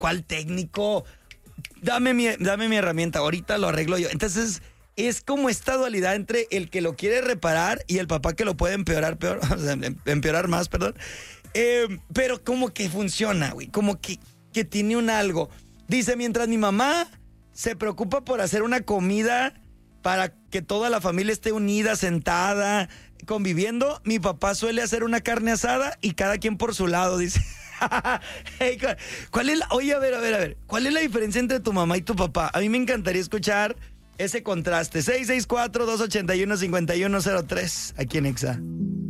¿Cuál técnico? Dame mi herramienta, ahorita lo arreglo yo. Entonces, es como esta dualidad entre el que lo quiere reparar y el papá que lo puede empeorar empeorar más, perdón. Pero como que funciona, güey, como que tiene un algo. Dice, mientras mi mamá se preocupa por hacer una comida para que toda la familia esté unida, sentada, conviviendo, mi papá suele hacer una carne asada y cada quien por su lado, dice. Hey, oye, a ver, ¿cuál es la diferencia entre tu mamá y tu papá? A mí me encantaría escuchar ese contraste. 664-281-5103, aquí en Exa.